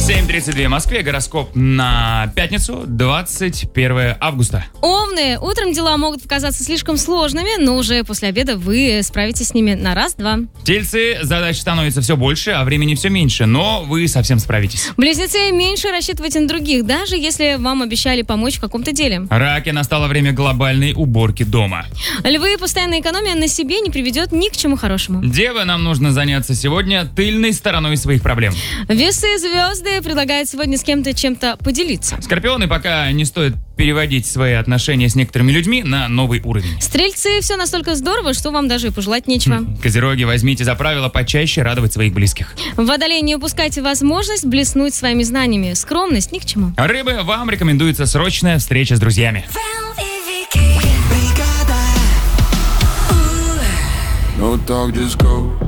7:32 в Москве. Гороскоп на пятницу, 21 августа. Овны. Утром дела могут показаться слишком сложными, но уже после обеда вы справитесь с ними на раз-два. Тельцы, задач становится все больше, а времени все меньше, но вы совсем справитесь. Близнецы. Меньше рассчитывайте на других, даже если вам обещали помочь в каком-то деле. Раки, настало время глобальной уборки дома. Львы. Постоянная экономия на себе не приведет ни к чему хорошему. Девы, нам нужно заняться сегодня тыльной стороной своих проблем. Весы. Звезды предлагают сегодня с кем-то чем-то поделиться. Скорпионы, пока не стоит переводить свои отношения с некоторыми людьми на новый уровень. Стрельцы. Все настолько здорово, что вам даже и пожелать нечего. Козероги, возьмите за правило почаще радовать своих близких. Водолей. Не упускайте возможность блеснуть своими знаниями. Скромность ни к чему. Рыбы, вам рекомендуется срочная встреча с друзьями. No talk, just go.